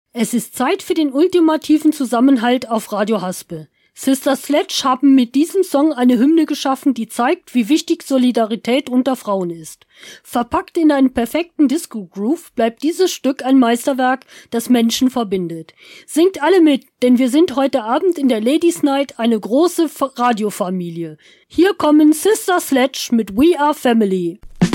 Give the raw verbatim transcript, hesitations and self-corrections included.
Es ist Zeit für den ultimativen Zusammenhalt auf Radio Haspel. Sister Sledge haben mit diesem Song eine Hymne geschaffen, die zeigt, wie wichtig Solidarität unter Frauen ist. Verpackt in einen perfekten Disco-Groove bleibt dieses Stück ein Meisterwerk, das Menschen verbindet. Singt alle mit, denn wir sind heute Abend in der Ladies Night eine große Radiofamilie. Hier kommen Sister Sledge mit We Are Family.